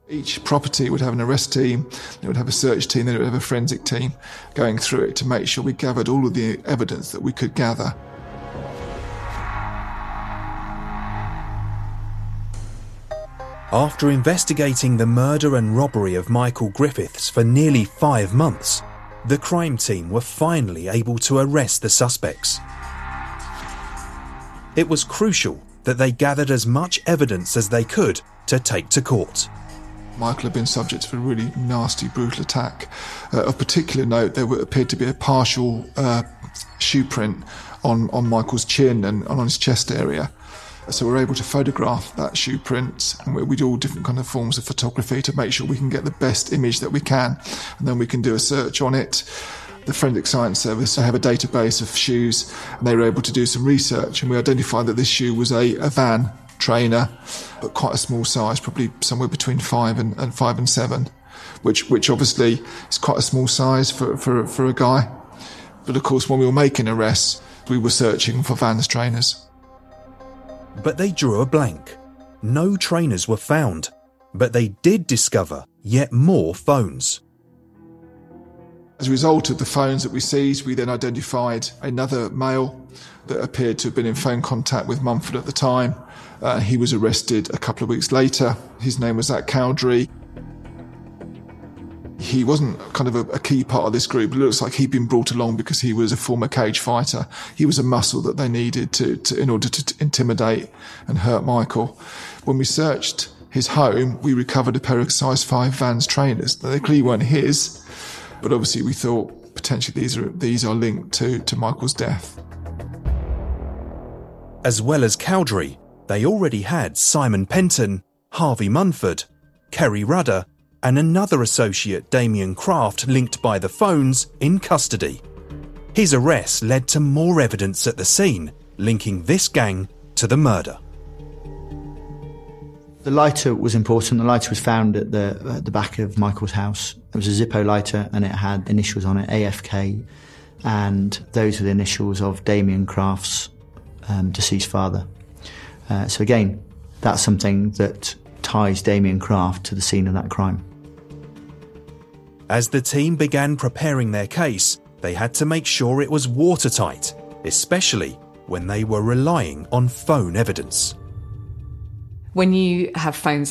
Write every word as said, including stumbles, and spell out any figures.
Each property would have an arrest team, it would have a search team, then it would have a forensic team going through it to make sure we gathered all of the evidence that we could gather. After investigating the murder and robbery of Michael Griffiths for nearly five months, the crime team were finally able to arrest the suspects. It was crucial that they gathered as much evidence as they could to take to court. Michael had been subject to a really nasty, brutal attack. Uh, of particular note, there appeared to be a partial uh, shoe print on, on Michael's chin and on his chest area. So we were able to photograph that shoe print, and we, we do all different kind of forms of photography to make sure we can get the best image that we can, and then we can do a search on it. The Forensic Science Service have a database of shoes, and they were able to do some research, and we identified that this shoe was a, a Van trainer, but quite a small size, probably somewhere between five and, and five and seven, which which obviously is quite a small size for, for, for a guy. But of course, when we were making arrests, we were searching for Vans trainers. But they drew a blank. No trainers were found, but they did discover yet more phones. As a result of the phones that we seized, we then identified another male that appeared to have been in phone contact with Mumford at the time. Uh, he was arrested a couple of weeks later. His name was Zach Cowdery. He wasn't kind of a, a key part of this group. It looks like he'd been brought along because he was a former cage fighter. He was a muscle that they needed to, to in order to, to intimidate and hurt Michael. When we searched his home, we recovered a pair of size five Vans trainers. They clearly weren't his, but obviously we thought potentially these are these are linked to, to Michael's death. As well as Cowdery, they already had Simon Penton, Harvey Munford, Kerry Rudder, and another associate, Damien Craft, linked by the phones, in custody. His arrest led to more evidence at the scene, linking this gang to the murder. The lighter was important. The lighter was found at the, at the back of Michael's house. It was a Zippo lighter and it had initials on it, A F K, and those were the initials of Damien Craft's um, deceased father. Uh, so again, that's something that ties Damien Craft to the scene of that crime. As the team began preparing their case, they had to make sure it was watertight, especially when they were relying on phone evidence. When you have phones